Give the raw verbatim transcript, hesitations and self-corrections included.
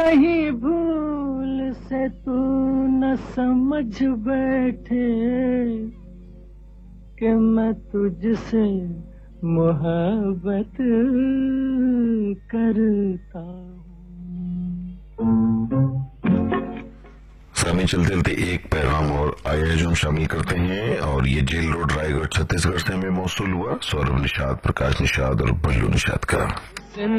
कहीं भूल से तू न समझ बैठे कि मैं तुझसे मोहब्बत करता हूँ। सामने चलते चलते एक पैगाम और आया जो हम शामिल करते हैं, और ये जेल रोड रायगढ़ छत्तीसगढ़ से हमें मौसूल हुआ सौरभ निषाद, प्रकाश निषाद और बल्लू निषाद का।